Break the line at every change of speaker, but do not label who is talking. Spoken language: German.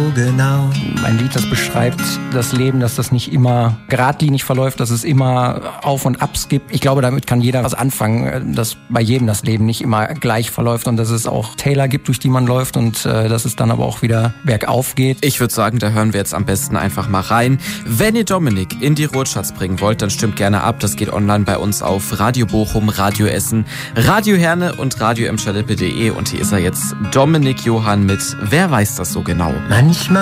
Genau.
Ein Lied, das beschreibt das Leben, dass das nicht immer geradlinig verläuft, dass es immer Auf und Abs gibt. Ich glaube, damit kann jeder was anfangen, dass bei jedem das Leben nicht immer gleich verläuft und dass es auch Täler gibt, durch die man läuft und dass es dann aber auch wieder bergauf geht.
Ich würde sagen, da hören wir jetzt am besten einfach mal rein. Wenn ihr Dominik in die Ruhrcharts bringen wollt, dann stimmt gerne ab. Das geht online bei uns auf Radio Bochum, Radio Essen, Radio Herne und radioemschalippe.de. Und hier ist er jetzt, Dominik Johann mit Wer weiß das so genau?
Manchmal